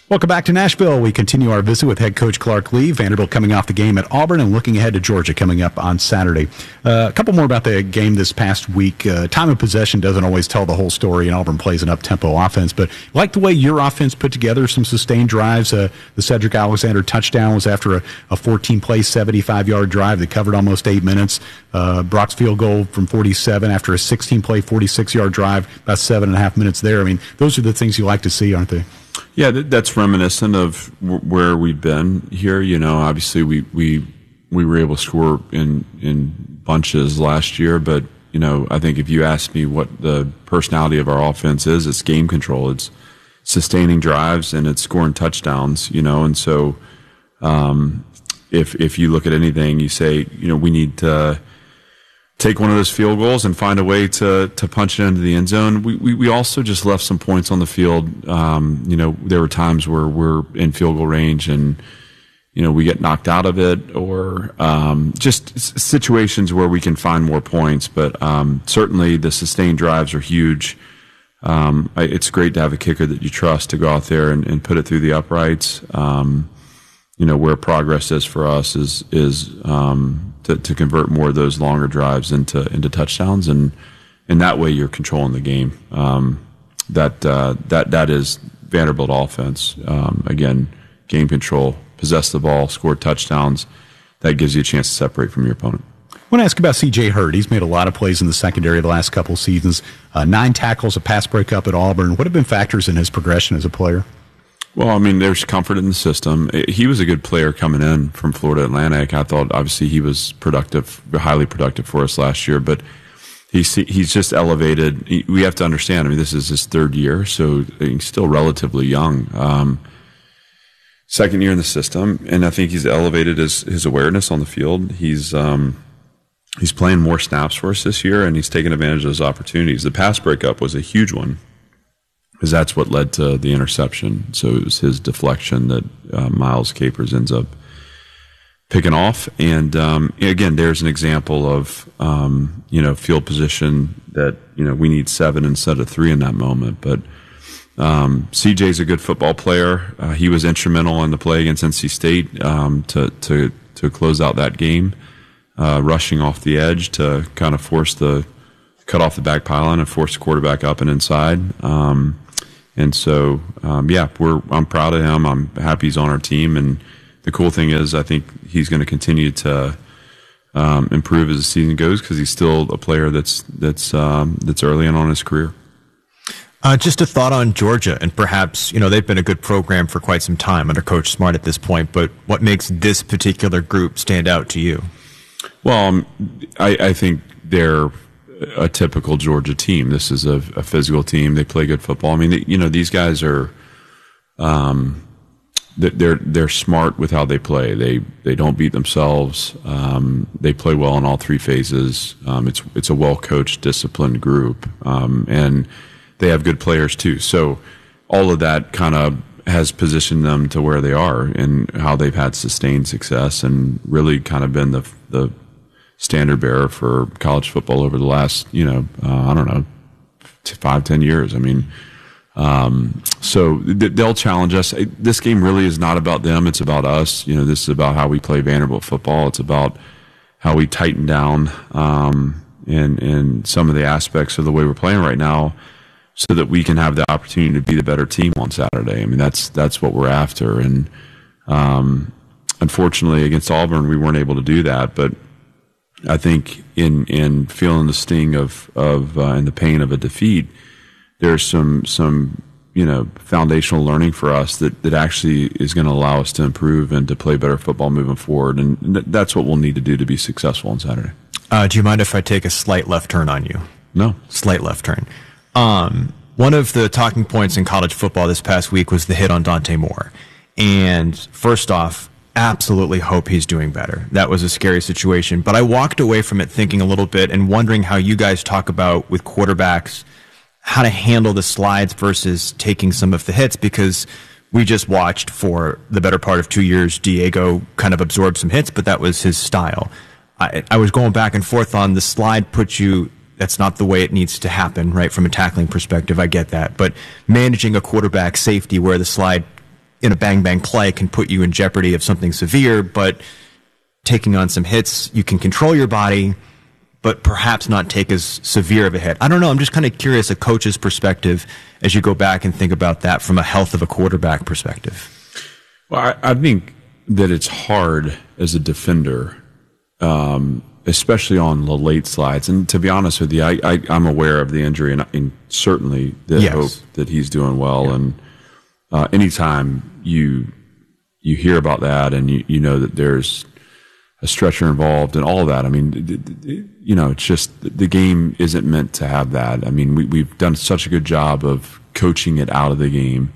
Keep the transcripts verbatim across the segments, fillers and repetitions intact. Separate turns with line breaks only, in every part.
Welcome back to Nashville. We continue our visit with head coach Clark Lea. Vanderbilt coming off the game at Auburn and looking ahead to Georgia coming up on Saturday. Uh, a couple more about the game this past week. Uh, time of possession doesn't always tell the whole story, and Auburn plays an up-tempo offense. But like the way your offense put together some sustained drives. Uh, the Cedric Alexander touchdown was after a, a fourteen-play, seventy-five-yard drive that covered almost eight minutes. Uh, Brock's field goal from forty-seven after a sixteen-play, forty-six-yard drive, about seven and a half minutes there. I mean, those are the things you like to see, aren't they?
Yeah, that's reminiscent of w- where we've been here. You know, obviously we, we, we were able to score in, in bunches last year, but, you know, I think if you ask me what the personality of our offense is, it's game control. It's sustaining drives and it's scoring touchdowns, you know, and so, um, if, if you look at anything, you say, you know, we need to take one of those field goals and find a way to to punch it into the end zone. We we, we also just left some points on the field. Um, you know, there were times where we're in field goal range and, you know, we get knocked out of it, or um, just s- situations where we can find more points. But um, certainly the sustained drives are huge. Um, I, it's great to have a kicker that you trust to go out there and, and put it through the uprights. Um, you know, where progress is for us is is um, to, to convert more of those longer drives into into touchdowns, and in that way you're controlling the game. Um, that uh, that that is Vanderbilt offense. Um, again, game control, possess the ball, score touchdowns. That gives you a chance to separate from your opponent.
I want to ask about C J Hurd. He's made a lot of plays in the secondary the last couple of seasons. Uh, nine tackles, a pass breakup at Auburn. What have been factors in his progression as a player?
Well, I mean, there's comfort in the system. He was a good player coming in from Florida Atlantic. I thought, obviously, he was productive, highly productive for us last year, but he's he's just elevated. We have to understand, I mean, this is his third year, so he's still relatively young. Um, second year in the system, and I think he's elevated his, his awareness on the field. He's um, he's playing more snaps for us this year, and he's taking advantage of those opportunities. The pass breakup was a huge one, because that's what led to the interception. So it was his deflection that uh, Miles Capers ends up picking off. And um, again, there's an example of um, you know field position that you know we need seven instead of three in that moment. But um, C J's a good football player. Uh, he was instrumental in the play against N C State um, to to to close out that game, uh, rushing off the edge to kind of force the cut off the back pylon and force the quarterback up and inside. Um, And so, um, yeah, we're, I'm proud of him. I'm happy he's on our team. And the cool thing is I think he's going to continue to um, improve as the season goes, because he's still a player that's that's um, that's early in on his career.
Uh, just a thought on Georgia, and perhaps, you know, they've been a good program for quite some time under Coach Smart at this point, but what makes this particular group stand out to you?
Well, um, I, I think they're a typical Georgia team. This is a, a physical team. They play good football. I mean, they, you know, these guys are, um, they're they're smart with how they play. They they don't beat themselves. Um, they play well in all three phases. Um, it's it's a well coached, disciplined group, um, and they have good players too. So all of that kind of has positioned them to where they are and how they've had sustained success, and really kind of been the the standard bearer for college football over the last, you know, uh, I don't know, five, ten years. I mean, um, so th- they'll challenge us. This game really is not about them. It's about us. You know, this is about how we play Vanderbilt football. It's about how we tighten down um, in, in some of the aspects of the way we're playing right now, so that we can have the opportunity to be the better team on Saturday. I mean, that's, that's what we're after. And um, unfortunately against Auburn, we weren't able to do that, but I think in in feeling the sting of of uh, and the pain of a defeat, there's some some you know foundational learning for us that that actually is going to allow us to improve and to play better football moving forward, and th- that's what we'll need to do to be successful on Saturday.
Uh, do you mind if I take a slight left turn on you?
No,
slight left turn. Um, one of the talking points in college football this past week was the hit on Dante Moore, and first off, absolutely hope he's doing better. That was a scary situation, but I walked away from it thinking a little bit and wondering how you guys talk about with quarterbacks how to handle the slides versus taking some of the hits, because we just watched for the better part of two years Diego kind of absorb some hits, but that was his style. I, I was going back and forth on the slide puts you, that's not the way it needs to happen, right, from a tackling perspective. I get that, but managing a quarterback safety where the slide in a bang bang play can put you in jeopardy of something severe, but taking on some hits, you can control your body, but perhaps not take as severe of a hit. I don't know. I'm just kind of curious, a coach's perspective, as you go back and think about that from a health of a quarterback perspective.
Well, I, I think that it's hard as a defender, um, especially on the late slides. And to be honest with you, I, I, I'm aware of the injury, and, and certainly the
yes.
hope that he's doing well.
Yeah.
And uh, anytime you you hear about that, and you, you know that there's a stretcher involved and all of that, I mean, you know, it's just the game isn't meant to have that. I mean, we, we've done such a good job of coaching it out of the game.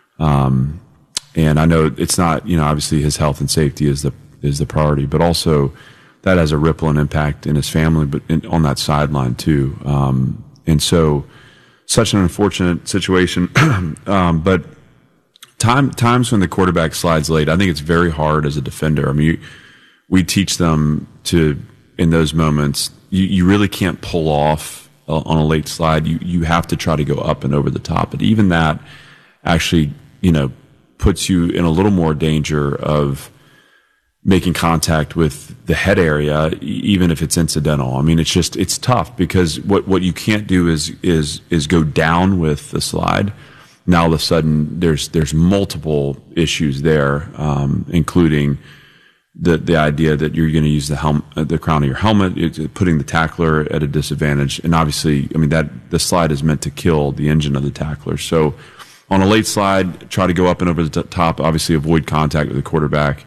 Um, and I know it's not, you know, obviously his health and safety is the, is the priority, but also that has a ripple and impact in his family, but in, on that sideline too. Um, and so such an unfortunate situation. um, but time, times when the quarterback slides late, I think it's very hard as a defender. I mean, you, we teach them to, in those moments, you, you really can't pull off uh, on a late slide. You you have to try to go up and over the top. But even that actually, you know, puts you in a little more danger of making contact with the head area, even if it's incidental. I mean, it's just, it's tough because what, what you can't do is, is, is go down with the slide. Now all of a sudden there's, there's multiple issues there, um, including the the idea that you're going to use the helm, the crown of your helmet, it's putting the tackler at a disadvantage. And obviously, I mean, that the slide is meant to kill the engine of the tackler. So on a late slide, try to go up and over the top, obviously avoid contact with the quarterback.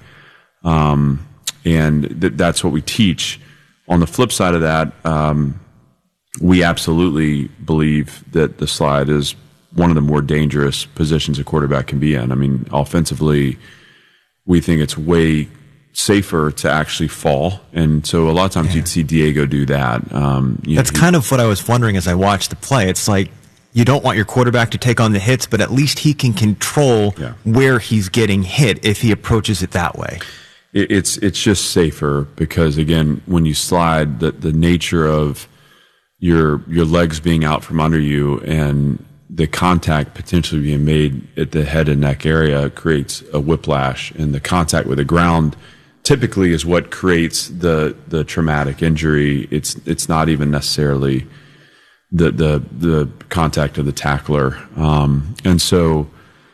Um, and th- that's what we teach. On the flip side of that, um, we absolutely believe that the slide is one of the more dangerous positions a quarterback can be in. I mean, offensively, we think it's way safer to actually fall, and so a lot of times yeah. you'd see Diego do that. Um, you
That's
know, he,
kind of what I was wondering as I watched the play. It's like you don't want your quarterback to take on the hits, but at least he can control
yeah.
where he's getting hit if he approaches it that way.
It, it's it's just safer because, again, when you slide, the the nature of your your legs being out from under you and the contact potentially being made at the head and neck area creates a whiplash, and the contact with the ground typically is what creates the the traumatic injury. It's it's not even necessarily the the the contact of the tackler. Um, and so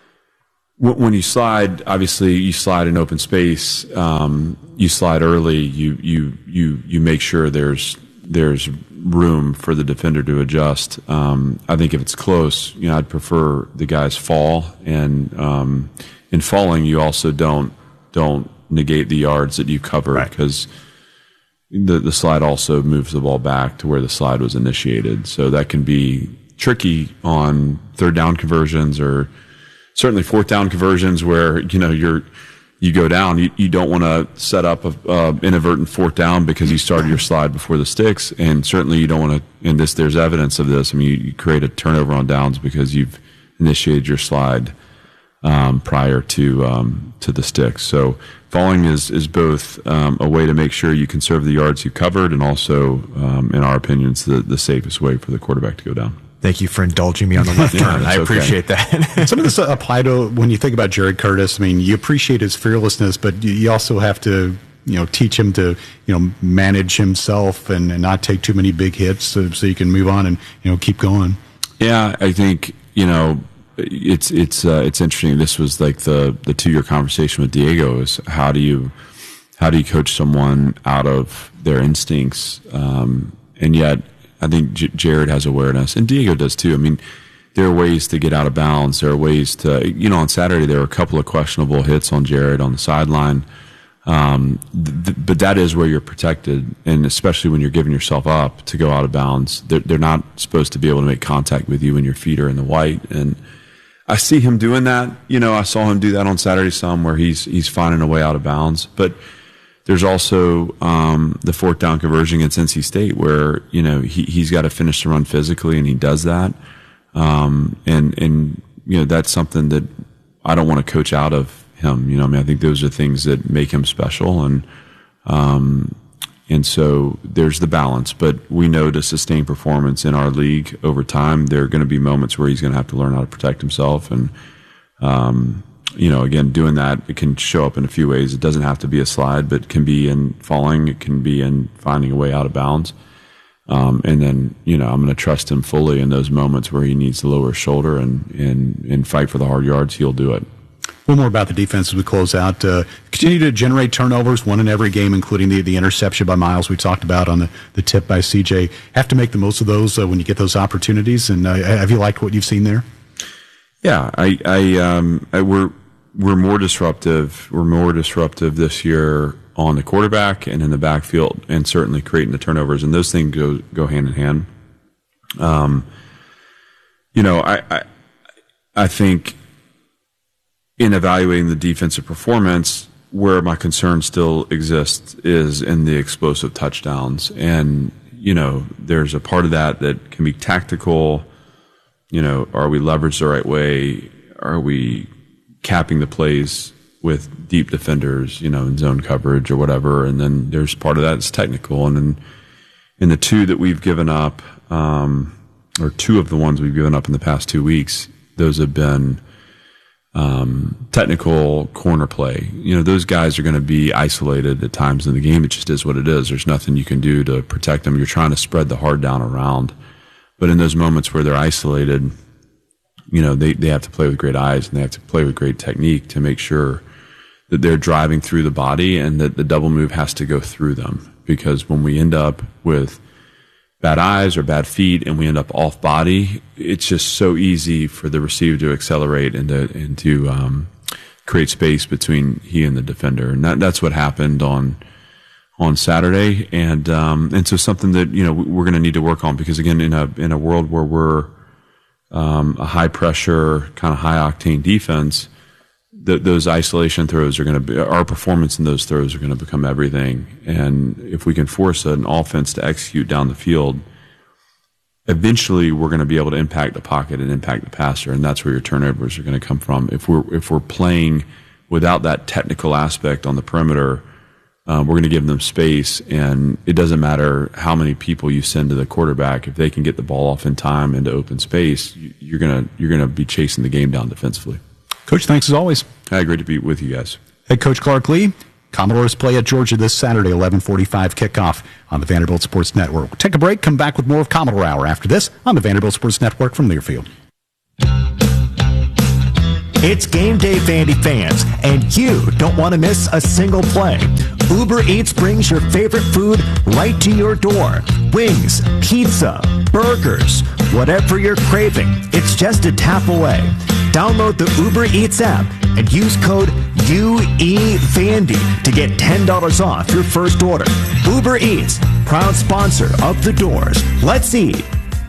w- when you slide, obviously you slide in open space. Um, you slide early. You you you you make sure there's there's room for the defender to adjust. Um, I think if it's close, you know, I'd prefer the guys fall, and um, in falling, you also don't don't. negate the yards that you cover because right. the the slide also moves the ball back to where the slide was initiated. So that can be tricky on third down conversions or certainly fourth down conversions where, you know, you're you go down. You, you don't want to set up a uh, inadvertent fourth down because you started your slide before the sticks, and certainly you don't want to. And this, there's evidence of this. I mean, you, you create a turnover on downs because you've initiated your slide um, prior to um, to the sticks. So falling is is both um, a way to make sure you conserve the yards you covered, and also, um, in our opinion, it's the, the safest way for the quarterback to go down.
Thank you for indulging me on the left
yeah,
turn. I appreciate
okay.
that.
Some of this apply to when you think about Jared Curtis. I mean, you appreciate his fearlessness, but you also have to, you know, teach him to, you know, manage himself and, and not take too many big hits so, so you can move on and, you know, keep going.
Yeah, I think, you know, it's it's uh, it's interesting. This was like the the two year conversation with Diego is how do you how do you coach someone out of their instincts, um, and yet I think J- Jared has awareness, and Diego does too. I mean, there are ways to get out of bounds. There are ways to, you know, on Saturday there were a couple of questionable hits on Jared on the sideline, um, th- but that is where you're protected, and especially when you're giving yourself up to go out of bounds, they're, they're not supposed to be able to make contact with you when your feet are in the white. And I see him doing that. You know, I saw him do that on Saturday some where he's he's finding a way out of bounds. But there's also um, the fourth down conversion against N C State where, you know, he, he's got to finish the run physically, and he does that. Um, and, and, you know, that's something that I don't want to coach out of him. You know, I mean, I think those are things that make him special. And, um, and so there's the balance, but we know to sustain performance in our league over time, there are going to be moments where he's going to have to learn how to protect himself. And, um, you know, again, doing that, it can show up in a few ways. It doesn't have to be a slide, but it can be in falling. It can be in finding a way out of bounds. Um, and then, you know, I'm going to trust him fully in those moments where he needs to lower his shoulder and, and, and fight for the hard yards. He'll do it.
One more about the defense as we close out. Uh, continue to generate turnovers, one in every game, including the, the interception by Miles we talked about on the, the tip by C J. Have to make the most of those uh, when you get those opportunities. And uh, have you liked what you've seen there?
Yeah, I, I, um, I, we're we're more disruptive. We're more disruptive this year on the quarterback and in the backfield, and certainly creating the turnovers. And those things go go hand in hand. Um, you know, I, I I think in evaluating the defensive performance, where my concern still exists is in the explosive touchdowns. And you know, there's a part of that that can be tactical. You know, are we leveraged the right way? Are we capping the plays with deep defenders, you know, in zone coverage or whatever? And then there's part of that that's technical. And then in the two that we've given up, um, or two of the ones we've given up in the past two weeks, those have been um, technical corner play. You know, those guys are going to be isolated at times in the game. It just is what it is. There's nothing you can do to protect them. You're trying to spread the hard down around. But in those moments where they're isolated, you know, they, they have to play with great eyes and they have to play with great technique to make sure that they're driving through the body and that the double move has to go through them. Because when we end up with bad eyes or bad feet and we end up off body, it's just so easy for the receiver to accelerate and to, and to um, create space between he and the defender. And that, that's what happened on on Saturday, and um, and so something that, you know, we're going to need to work on, because again, in a in a world where we're um, a high pressure, kind of high octane defense, th- those isolation throws are going to be, our performance in those throws are going to become everything. And if we can force an offense to execute down the field, eventually we're going to be able to impact the pocket and impact the passer, and that's where your turnovers are going to come from. If we're if we're playing without that technical aspect on the perimeter, Um, we're going to give them space, and it doesn't matter how many people you send to the quarterback. If they can get the ball off in time into open space, you're gonna you're gonna be chasing the game down defensively.
Coach, thanks as always.
Hey, great to be with you guys.
Head Coach Clark Lea. Commodores play at Georgia this Saturday, eleven forty-five kickoff on the Vanderbilt Sports Network. We'll take a break, come back with more of Commodore Hour after this on the Vanderbilt Sports Network from Learfield.
It's game day, Vandy fans, and you don't want to miss a single play. Uber Eats brings your favorite food right to your door. Wings, pizza, burgers, whatever you're craving, it's just a tap away. Download the Uber Eats app and use code U E Vandy to get ten dollars off your first order. Uber Eats, proud sponsor of The Doors. Let's eat.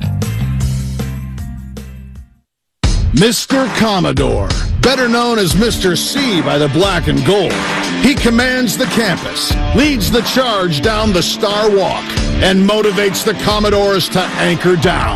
Mister Commodore, better known as Mister C by the black and gold. He commands the campus, leads the charge down the Star Walk, and motivates the Commodores to anchor down.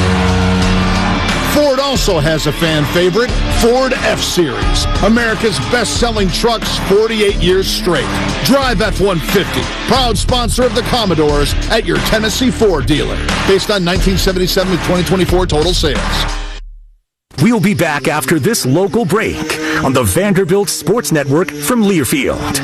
Ford also has a fan favorite, Ford F-Series, America's best-selling trucks forty-eight years straight. Drive F one fifty, proud sponsor of the Commodores at your Tennessee Ford dealer, based on nineteen seventy-seven to twenty twenty-four total sales.
We'll be back after this local break on the Vanderbilt Sports Network from Learfield.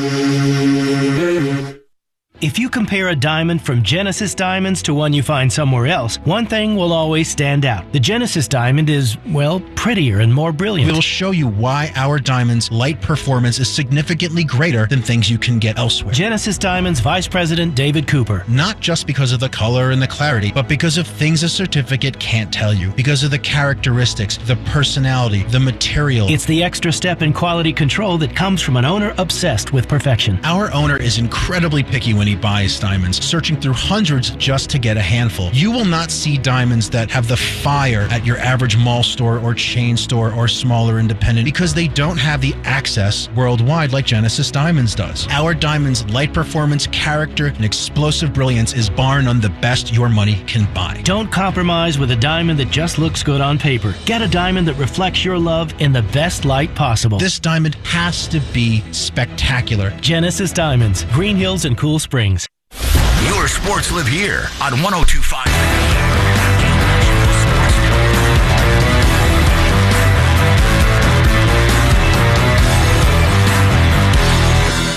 If you compare a diamond from Genesis Diamonds to one you find somewhere else, one thing will always stand out. The Genesis diamond is, well, prettier and more brilliant.
We'll show you why our diamond's light performance is significantly greater than things you can get elsewhere.
Genesis Diamonds Vice President David Cooper.
Not just because of the color and the clarity, but because of things a certificate can't tell you. Because of the characteristics, the personality, the material.
It's the extra step in quality control that comes from an owner obsessed with perfection.
Our owner is incredibly picky when he buys diamonds, searching through hundreds just to get a handful. You will not see diamonds that have the fire at your average mall store or chain store or smaller independent, because they don't have the access worldwide like Genesis Diamonds does. Our diamonds' light performance, character, and explosive brilliance is bar none the best your money can buy.
Don't compromise with a diamond that just looks good on paper. Get a diamond that reflects your love in the best light possible.
This diamond has to be spectacular.
Genesis Diamonds, Green Hills and Cool Springs.
Your sports live here on one oh two point five.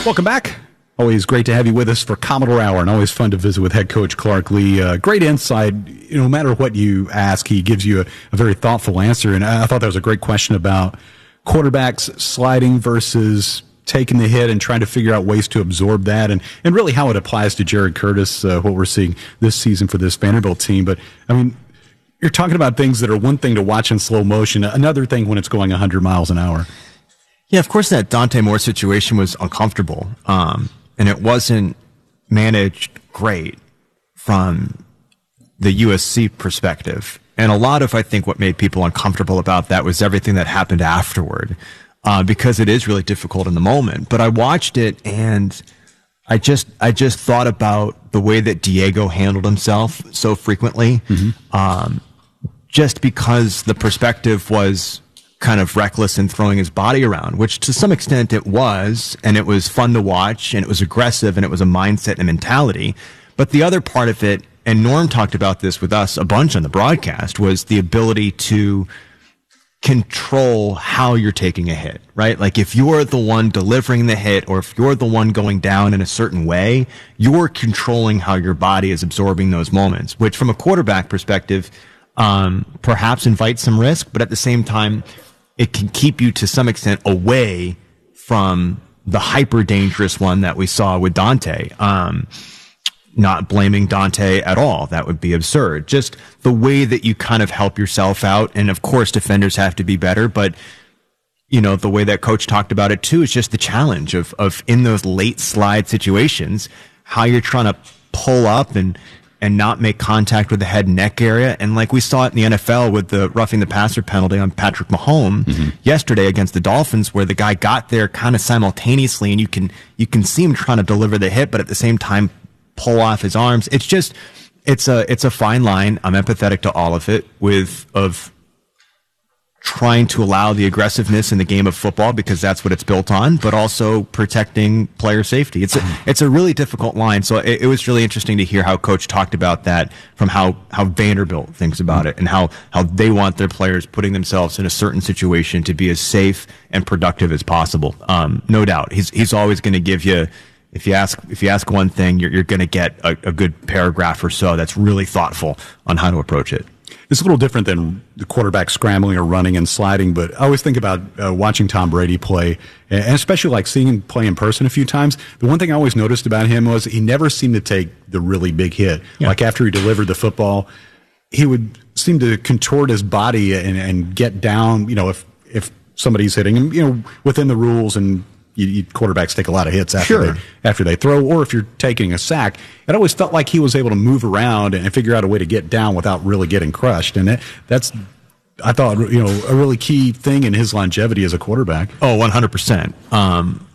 Welcome back. Always great to have you with us for Commodore Hour, and always fun to visit with head coach Clark Lea. Uh, great insight. You know, no matter what you ask, he gives you a, a very thoughtful answer. And I thought that was a great question about quarterbacks sliding versus taking the hit and trying to figure out ways to absorb that, and, and really how it applies to Jared Curtis, uh, what we're seeing this season for this Vanderbilt team. But, I mean, you're talking about things that are one thing to watch in slow motion, another thing when it's going one hundred miles an hour.
Yeah, of course, that Dante Moore situation was uncomfortable, um, and it wasn't managed great from the U S C perspective. And a lot of, I think, what made people uncomfortable about that was everything that happened afterward, uh, because it is really difficult in the moment. But I watched it, and I just, I just thought about the way that Diego handled himself so frequently, mm-hmm. um, just because the perspective was kind of reckless in throwing his body around, which to some extent it was, and it was fun to watch, and it was aggressive, and it was a mindset and a mentality. But the other part of it, and Norm talked about this with us a bunch on the broadcast, was the ability to control how you're taking a hit, right? Like if you're the one delivering the hit, or if you're the one going down in a certain way, you're controlling how your body is absorbing those moments, which from a quarterback perspective, um, perhaps invites some risk, but at the same time, it can keep you to some extent away from the hyper dangerous one that we saw with Dante. Um, not blaming Dante at all. That would be absurd. Just the way that you kind of help yourself out. And of course, defenders have to be better, but you know, the way that coach talked about it too is just the challenge of, of in those late slide situations, how you're trying to pull up and, and not make contact with the head and neck area. And like we saw it in the N F L with the roughing the passer penalty on Patrick Mahomes mm-hmm. yesterday against the Dolphins, where the guy got there kind of simultaneously, and you can, you can see him trying to deliver the hit, but at the same time pull off his arms. It's just, it's a, it's a fine line. I'm empathetic to all of it, with, of trying to allow the aggressiveness in the game of football because that's what it's built on, but also protecting player safety. It's a, it's a really difficult line. So it, it was really interesting to hear how coach talked about that, from how, how Vanderbilt thinks about it, and how, how they want their players putting themselves in a certain situation to be as safe and productive as possible. Um, no doubt. He's, he's always going to give you, if you ask, if you ask one thing, you're, you're going to get a, a good paragraph or so that's really thoughtful on how to approach it.
It's a little different than the quarterback scrambling or running and sliding, but I always think about uh, watching Tom Brady play, and especially like seeing him play in person a few times. The one thing I always noticed about him was he never seemed to take the really big hit. Yeah. Like after he delivered the football, he would seem to contort his body and, and get down, you know, if, if somebody's hitting him, you know, within the rules, and You, you, quarterbacks take a lot of hits after, sure. they, after they throw, or if you're taking a sack. It always felt like he was able to move around and figure out a way to get down without really getting crushed. And that, that's, I thought, you know, a really key thing in his longevity as a quarterback.
Oh, one hundred percent. Um,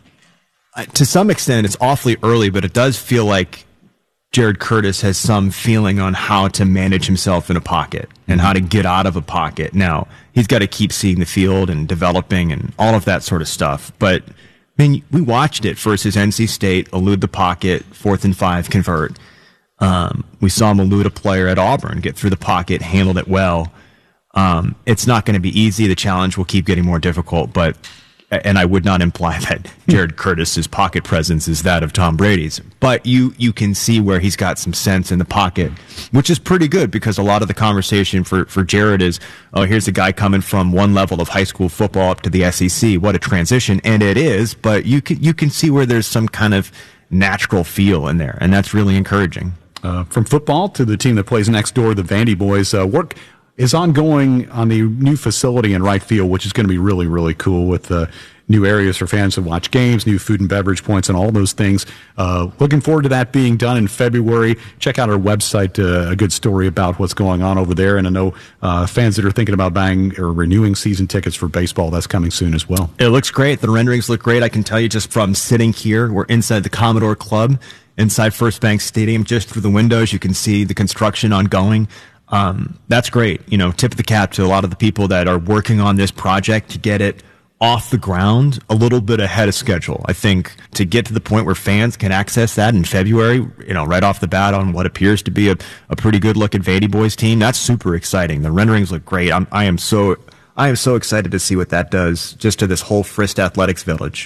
to some extent, it's awfully early, but it does feel like Jared Curtis has some feeling on how to manage himself in a pocket and how to get out of a pocket. Now, he's got to keep seeing the field and developing and all of that sort of stuff, but I mean, we watched it versus N C State, elude the pocket, fourth and five, convert. Um, we saw him elude a player at Auburn, get through the pocket, handled it well. Um, it's not going to be easy. The challenge will keep getting more difficult, but, and I would not imply that Jared Curtis's pocket presence is that of Tom Brady's, but you, you can see where he's got some sense in the pocket, which is pretty good, because a lot of the conversation for, for Jared is, oh, here's a guy coming from one level of high school football up to the S E C. What a transition. And it is, but you can, you can see where there's some kind of natural feel in there, and that's really encouraging.
Uh, from football to the team that plays next door, the Vandy boys, uh, work is ongoing on the new facility in right field, which is going to be really, really cool, with uh, new areas for fans to watch games, new food and beverage points, and all those things. Uh, looking forward to that being done in February. Check out our website, uh, a good story about what's going on over there. And I know uh, fans that are thinking about buying or renewing season tickets for baseball, that's coming soon as well.
It looks great. The renderings look great. I can tell you just from sitting here, we're inside the Commodore Club, inside First Bank Stadium. Just through the windows, you can see the construction ongoing. Um, that's great. You know, tip of the cap to a lot of the people that are working on this project to get it off the ground a little bit ahead of schedule. I think to get to the point where fans can access that in February, you know, right off the bat on what appears to be a, a pretty good looking Vandy boys team, that's super exciting. The renderings look great. I'm, I am so, I am so excited to see what that does just to this whole Frist Athletics Village.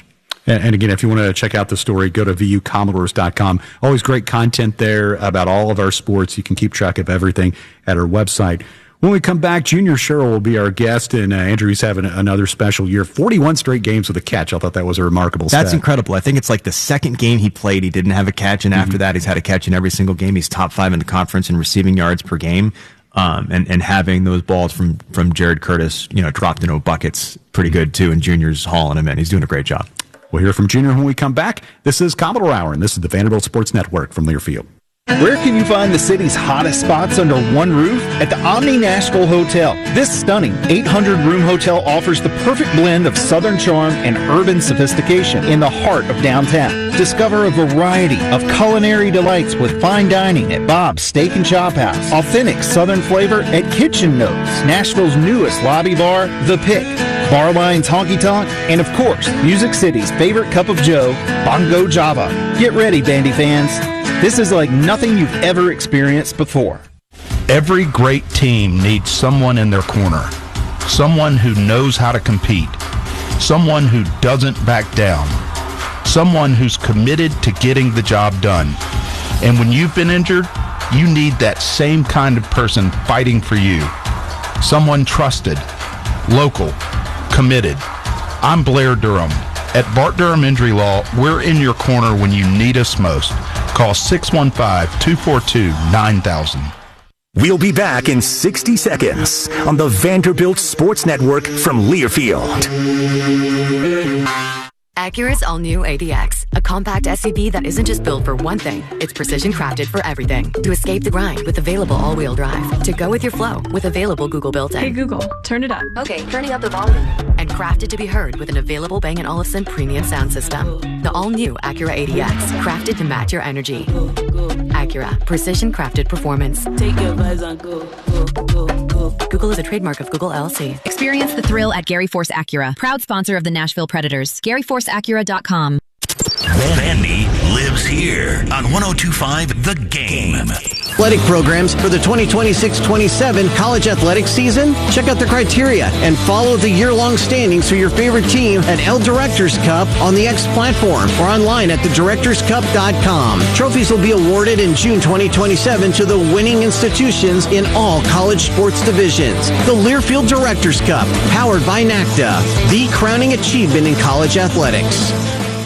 And, and again, if you want to check out the story, go to V U Commodores dot com. Always great content there about all of our sports. You can keep track of everything at our website. When we come back, Junior Sherrill will be our guest, and uh, Andrew's having another special year. forty-one straight games with a catch. I thought that was a remarkable stat.
That's incredible. I think it's like the second game he played, he didn't have a catch, and mm-hmm. after that, he's had a catch in every single game. He's top five in the conference in receiving yards per game, um, and, and having those balls from, from Jared Curtis, you know, dropped into buckets, pretty good, too, and Junior's hauling him in. He's doing a great job.
We'll hear from Junior when we come back. This is Commodore Hour, and this is the Vanderbilt Sports Network from Learfield.
Where can you find the city's hottest spots under one roof? At the Omni Nashville Hotel. This stunning eight hundred room hotel offers the perfect blend of southern charm and urban sophistication in the heart of downtown. Discover a variety of culinary delights with fine dining at Bob's Steak and Chop House. Authentic southern flavor at Kitchen Notes, Nashville's newest lobby bar, The Pick. Barline's Honky Tonk, and of course, Music City's favorite cup of joe, Bongo Java. Get ready, Bandy fans. This is like nothing you've ever experienced before.
Every great team needs someone in their corner, someone who knows how to compete, someone who doesn't back down, someone who's committed to getting the job done. And when you've been injured, you need that same kind of person fighting for you, someone trusted, local, committed. I'm Blair Durham. At Bart Durham Injury Law, we're in your corner when you need us most. Call six one five, two four two, nine thousand.
We'll be back in sixty seconds on the Vanderbilt Sports Network from Learfield.
Acura's all-new A D X, a compact S U V that isn't just built for one thing, it's precision-crafted for everything. To escape the grind with available all-wheel drive. To go with your flow with available Google built-in.
Hey Google, turn it up.
Okay, turning up the volume. And crafted to be heard with an available Bang and Olufsen premium sound system. The all-new Acura A D X, crafted to match your energy. Acura, precision-crafted performance.
Take your vibes on go, go, go, go.
Google is a trademark of Google L L C.
Experience the thrill at Gary Force Acura, proud sponsor of the Nashville Predators. Gary Force Acura dot com.
Vandy lives here on one oh two point five The Game.
Athletic programs for the twenty twenty-six twenty-seven college athletics season? Check out the criteria and follow the year-long standings for your favorite team at L Directors Cup on the X platform or online at the directors cup dot com. Trophies will be awarded in June twenty twenty-seven to the winning institutions in all college sports divisions. The Learfield Directors Cup, powered by NACDA, the crowning achievement in college athletics.